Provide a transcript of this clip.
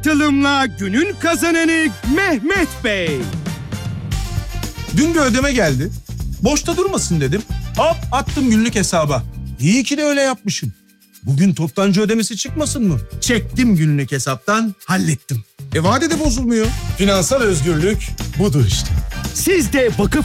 Katılımla günün kazananı Mehmet Bey. Dün bir ödeme geldi. Boşta durmasın dedim. Hop attım günlük hesaba. İyi ki de öyle yapmışım. Bugün toptancı ödemesi çıkmasın mı? Çektim günlük hesaptan, hallettim. Vade de bozulmuyor. Finansal özgürlük budur işte. Siz de vakıf